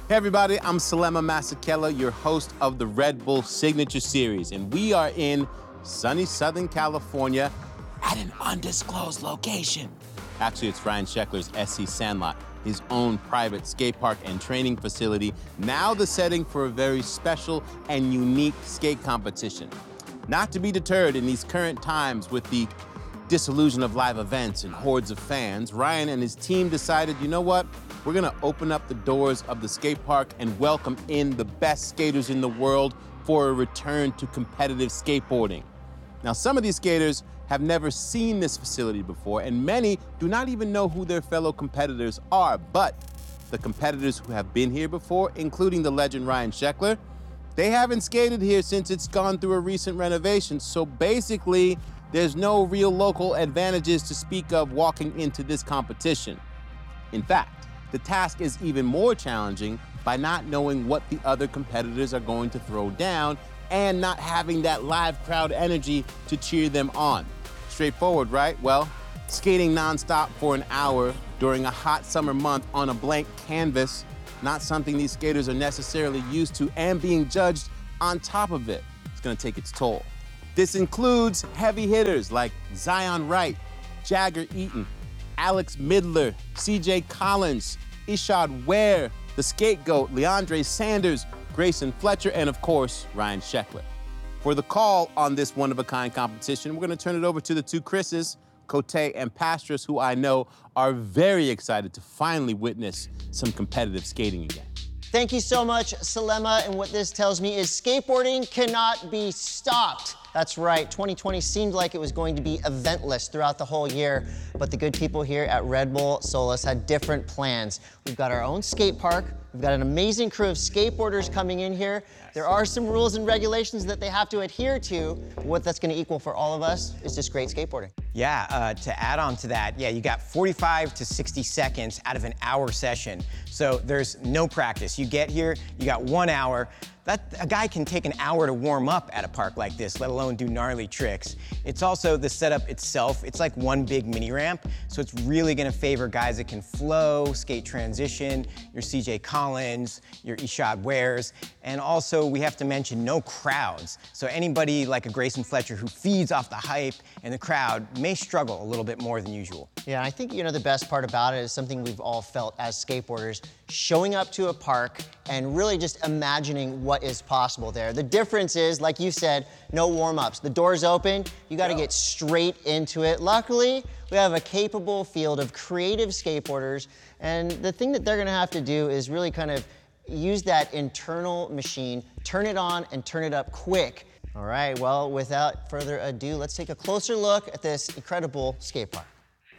Hey everybody, I'm Salema Masekela, your host of the Red Bull Signature Series, and we are in sunny Southern California at an undisclosed location. Actually, it's Ryan Sheckler's SC Sandlot, his own private skate park and training facility, now the setting for a very special and unique skate competition. Not to be deterred in these current times with the disillusion of live events and hordes of fans, Ryan and his team decided, you know what? We're gonna open up the doors of the skate park and welcome in the best skaters in the world for a return to competitive skateboarding. Now, some of these skaters have never seen this facility before, and many do not even know who their fellow competitors are. But the competitors who have been here before, including the legend Ryan Sheckler, they haven't skated here since it's gone through a recent renovation. So basically, there's no real local advantages to speak of walking into this competition. In fact, the task is even more challenging by not knowing what the other competitors are going to throw down and not having that live crowd energy to cheer them on. Straightforward, right? Well, skating nonstop for an hour during a hot summer month on a blank canvas, not something these skaters are necessarily used to, and being judged on top of it, it's gonna take its toll. This includes heavy hitters like Zion Wright, Jagger Eaton, Alex Midler, CJ Collins, Ishod Ware, the Scapegoat, Leandre Sanders, Grayson Fletcher, and of course, Ryan Sheckler. For the call on this one-of-a-kind competition, we're gonna turn it over to the two Chris's, Cote and Pastras, who I know are very excited to finally witness some competitive skating again. Thank you so much, Salema, and what this tells me is skateboarding cannot be stopped. That's right, 2020 seemed like it was going to be eventless throughout the whole year, but the good people here at Red Bull Solis had different plans. We've got our own skate park, we've got an amazing crew of skateboarders coming in here. There are some rules and regulations that they have to adhere to. What that's gonna equal for all of us is just great skateboarding. Yeah, to add on to that, yeah, you got 45 to 60 seconds out of an hour session. So there's no practice. You get here, you got 1 hour. A guy can take an hour to warm up at a park like this, let alone do gnarly tricks. It's also the setup itself. It's like one big mini ramp, so it's really gonna favor guys that can flow, skate transition, your CJ Collins, your Ishod Wares, and also we have to mention no crowds. So anybody like a Grayson Fletcher who feeds off the hype and the crowd may struggle a little bit more than usual. Yeah, I think, the best part about it is something we've all felt as skateboarders, showing up to a park and really just imagining what is possible there. The difference is, like you said, no warm-ups. The door's open, you gotta get straight into it. Luckily, we have a capable field of creative skateboarders, and the thing that they're gonna have to do is really kind of use that internal machine, turn it on and turn it up quick. All right, well, without further ado, let's take a closer look at this incredible skate park.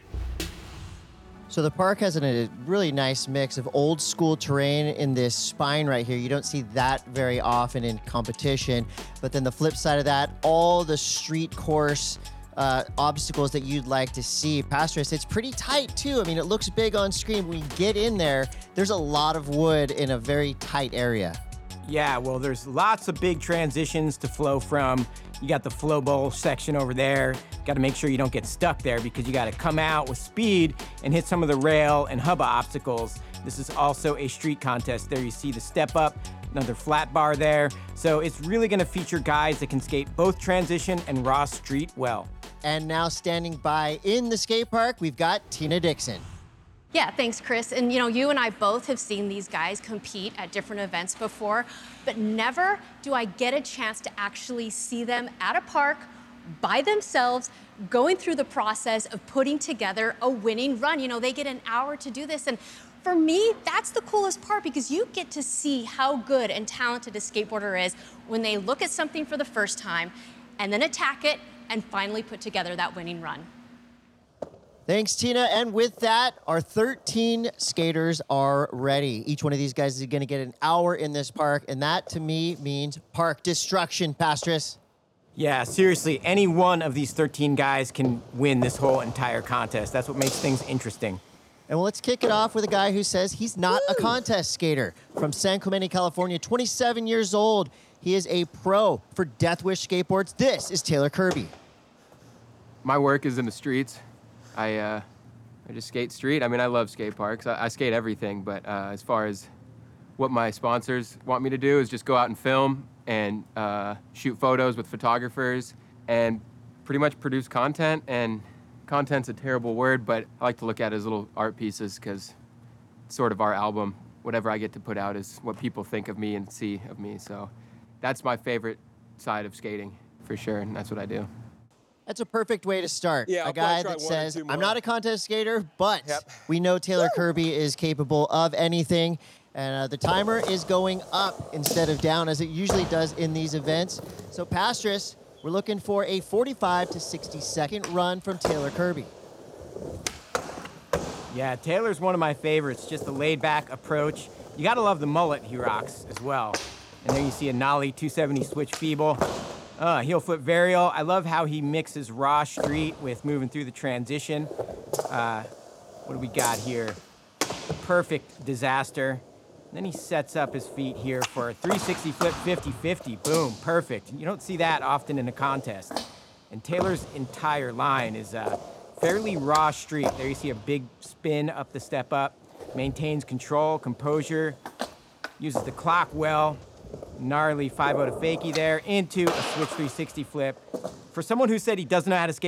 So the park has a really nice mix of old school terrain in this spine right here. You don't see that very often in competition. But then the flip side of that, all the street course obstacles that you'd like to see. Pastras, it's pretty tight too. I mean, it looks big on screen. When you get in there, there's a lot of wood in a very tight area. Yeah, well, there's lots of big transitions to flow from. You got the flow bowl section over there. Got to make sure you don't get stuck there because you got to come out with speed and hit some of the rail and hubba obstacles. This is also a street contest. There you see the step up, another flat bar there. So it's really going to feature guys that can skate both transition and raw street well. And now standing by in the skate park, we've got Tina Dixon. Yeah, thanks, Chris. And you and I both have seen these guys compete at different events before, but never do I get a chance to actually see them at a park by themselves, going through the process of putting together a winning run. They get an hour to do this. And for me, that's the coolest part because you get to see how good and talented a skateboarder is when they look at something for the first time and then attack it and finally put together that winning run. Thanks, Tina. And with that, our 13 skaters are ready. Each one of these guys is going to get an hour in this park, and that, to me, means park destruction, Pastras. Yeah, seriously, any one of these 13 guys can win this whole entire contest. That's what makes things interesting. And well, let's kick it off with a guy who says he's not a contest skater. From San Clemente, California, 27 years old. He is a pro for Death Wish Skateboards. This is Taylor Kirby. My work is in the streets. I just skate street. I mean, I love skate parks. I skate everything, but as far as what my sponsors want me to do is just go out and film and shoot photos with photographers and pretty much produce content. And content's a terrible word, but I like to look at it as little art pieces because it's sort of our album. Whatever I get to put out is what people think of me and see of me. So that's my favorite side of skating, for sure, and that's what I do. That's a perfect way to start. Yeah, a I'll guy probably that try one or says, two more. I'm not a contest skater, but Yep. we know Taylor Kirby is capable of anything. And the timer is going up instead of down, as it usually does in these events. So, Pastris, we're looking for a 45 to 60-second run from Taylor Kirby. Yeah, Taylor's one of my favorites, just the laid-back approach. You gotta love the mullet he rocks as well. And there you see a nollie 270 switch feeble. Heel flip varial. I love how he mixes raw street with moving through the transition. What do we got here? Perfect disaster. Then he sets up his feet here for a 360 flip 50-50. Boom, perfect. You don't see that often in a contest. And Taylor's entire line is fairly raw street. There you see a big spin up the step up. Maintains control, composure. Uses the clock well. Gnarly 5-0 to fakie there into a switch 360 flip. For someone who said he doesn't know how to skate